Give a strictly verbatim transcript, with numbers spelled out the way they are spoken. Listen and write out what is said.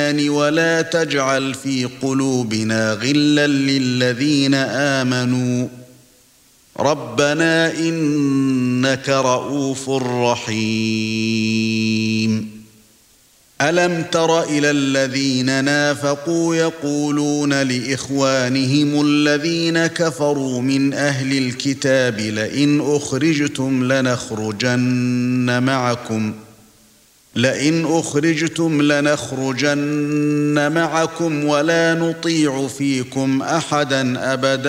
الإيمان ولا تجعل في قلوبنا غلا للذين آمنوا ربنا إنك رؤوف رحيم ألم تر إلى الذين نافقوا يقولون لإخوانهم الذين كفروا من أهل الكتاب لئن أخرجتم لنخرجن معكم لئن أخرجتم لنخرجن معكم ولا نطيع فيكم أحدا أبدا